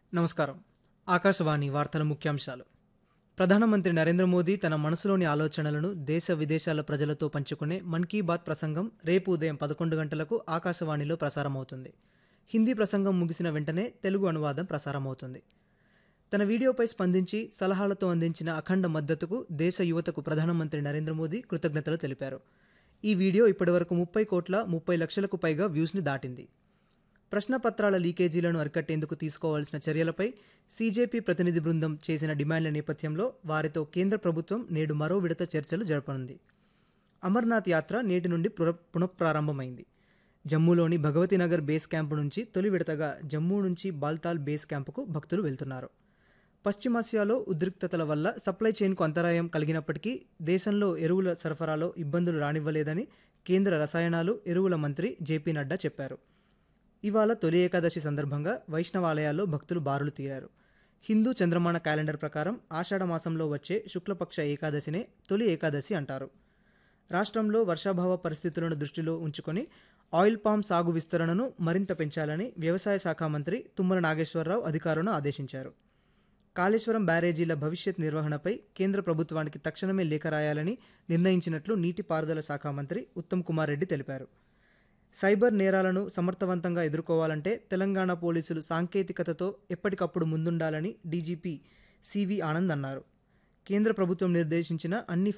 నమస్కారం. ఆకాశవాణి వార్తల ముఖ్యాంశాలు. ప్రధానమంత్రి నరేంద్ర మోదీ తన మనసులోని ఆలోచనలను దేశ విదేశాల ప్రజలతో పంచుకునే మన్ కీ బాత్ ప్రసంగం రేపు ఉదయం 11 గంటలకు ఆకాశవాణిలో ప్రసారమవుతుంది. హిందీ ప్రసంగం ముగిసిన వెంటనే తెలుగు అనువాదం ప్రసారమవుతుంది. తన వీడియోపై స్పందించి సలహాలతో అందించిన అఖండ మద్దతుకు దేశ యువతకు ప్రధానమంత్రి నరేంద్ర మోదీ కృతజ్ఞతలు తెలిపారు. ఈ వీడియో ఇప్పటివరకు 30 లక్షలకు పైగా వ్యూస్ని దాటింది. ప్రశ్నపత్రాల లీకేజీలను అరికట్టేందుకు తీసుకోవాల్సిన చర్యలపై సీజేపీ ప్రతినిధి బృందం చేసిన డిమాండ్ల నేపథ్యంలో వారితో కేంద్ర ప్రభుత్వం నేడు మరో విడత చర్చలు జరపనుంది. అమర్నాథ్ యాత్ర నేటి నుండి పునఃప్రారంభమైంది. జమ్మూలోని భగవతీనగర్ బేస్ క్యాంపు నుంచి తొలి విడతగా జమ్మూ నుంచి బాల్తాల్ బేస్ క్యాంపుకు భక్తులు వెళ్తున్నారు. పశ్చిమాసియాలో ఉద్రిక్తతల వల్ల సప్లై చైన్కు అంతరాయం కలిగినప్పటికీ దేశంలో ఎరువుల సరఫరాలో ఇబ్బందులు రానివ్వలేదని కేంద్ర రసాయనాలు, ఎరువుల మంత్రి జేపీ నడ్డా చెప్పారు. ఇవాళ తొలి ఏకాదశి సందర్భంగా వైష్ణవాలయాల్లో భక్తులు బారులు తీరారు. హిందూ చంద్రమాన క్యాలెండర్ ప్రకారం ఆషాఢ మాసంలో వచ్చే శుక్లపక్ష ఏకాదశినే తొలి ఏకాదశి అంటారు. రాష్ట్రంలో వర్షాభావ పరిస్థితులను దృష్టిలో ఉంచుకొని ఆయిల్ పామ్ సాగు విస్తరణను మరింత పెంచాలని వ్యవసాయ శాఖ మంత్రి తుమ్మల నాగేశ్వరరావు అధికారులను ఆదేశించారు. కాళేశ్వరం బ్యారేజీల భవిష్యత్ నిర్వహణపై కేంద్ర ప్రభుత్వానికి తక్షణమే లేఖ రాయాలని నిర్ణయించినట్లు నీటిపారుదల శాఖ మంత్రి ఉత్తమ్ కుమార్ రెడ్డి తెలిపారు. సైబర్ నేరాలను సమర్థవంతంగా ఎదుర్కోవాలంటే తెలంగాణ పోలీసులు సాంకేతికతతో ఎప్పటికప్పుడు ముందుండాలని డీజీపీ సివి ఆనంద్ అన్నారు. కేంద్ర ప్రభుత్వం నిర్దేశించిన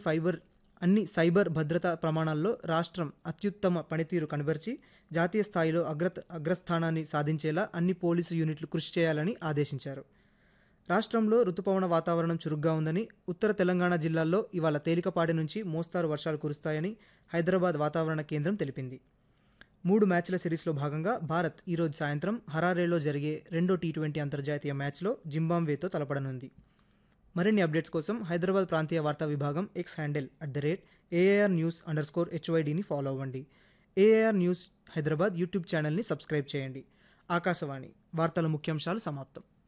అన్ని సైబర్ భద్రతా ప్రమాణాల్లో రాష్ట్రం అత్యుత్తమ పనితీరు కనబరిచి జాతీయ స్థాయిలో అగ్రస్థానాన్ని సాధించేలా అన్ని పోలీసు యూనిట్లు కృషి చేయాలని ఆదేశించారు. రాష్ట్రంలో రుతుపవన వాతావరణం చురుగ్గా ఉందని, ఉత్తర తెలంగాణ జిల్లాల్లో ఇవాళ తేలికపాటి నుంచి మోస్తారు వర్షాలు కురుస్తాయని హైదరాబాద్ వాతావరణ కేంద్రం తెలిపింది. 3 మ్యాచ్ల సిరీస్లో భాగంగా భారత్ ఈరోజు సాయంత్రం హరారేలో జరిగే రెండో టీ20 అంతర్జాతీయ మ్యాచ్లో జింబాబ్వేతో తలపడనుంది. మరిన్ని అప్డేట్స్ కోసం హైదరాబాద్ ప్రాంతీయ వార్తా విభాగం ఎక్స్ హ్యాండిల్ @AARnews_HYDని ఫాలో అవ్వండి. AAR న్యూస్ హైదరాబాద్ యూట్యూబ్ ఛానల్ని సబ్స్క్రైబ్ చేయండి. ఆకాశవాణి వార్తల ముఖ్యాంశాలు సమాప్తం.